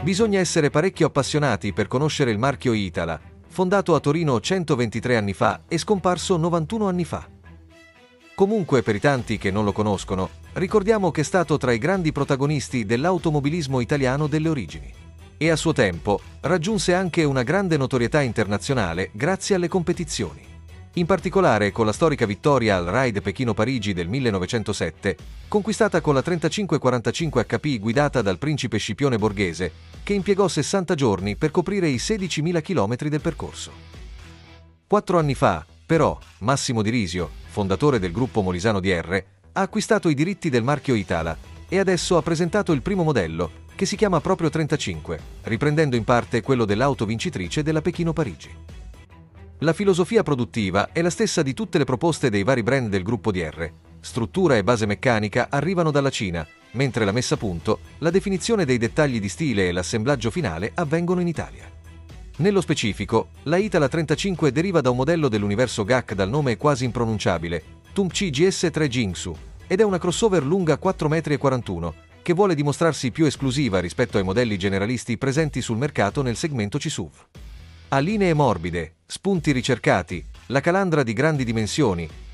Bisogna essere parecchio appassionati per conoscere il marchio Itala, fondato a Torino 123 anni fa e scomparso 91 anni fa. Comunque, per i tanti che non lo conoscono, ricordiamo che è stato tra i grandi protagonisti dell'automobilismo italiano delle origini. E a suo tempo raggiunse anche una grande notorietà internazionale grazie alle competizioni. In particolare con la storica vittoria al Ride Pechino-Parigi del 1907, conquistata con la 3545 HP guidata dal principe Scipione Borghese, che impiegò 60 giorni per coprire i 16.000 km del percorso. 4 anni fa, però, Massimo Di Risio, fondatore del gruppo Molisano DR, ha acquistato i diritti del marchio Itala e adesso ha presentato il primo modello, che si chiama proprio 35, riprendendo in parte quello dell'auto vincitrice della Pechino-Parigi. La filosofia produttiva è la stessa di tutte le proposte dei vari brand del gruppo DR. Struttura e base meccanica arrivano dalla Cina, mentre la messa a punto, la definizione dei dettagli di stile e l'assemblaggio finale avvengono in Italia. Nello specifico, la Itala 35 deriva da un modello dell'universo GAC dal nome quasi impronunciabile, Tumci GS3 Jingsu, ed è una crossover lunga 4,41 m, che vuole dimostrarsi più esclusiva rispetto ai modelli generalisti presenti sul mercato nel segmento C-SUV. Ha linee morbide, spunti ricercati, la calandra di grandi dimensioni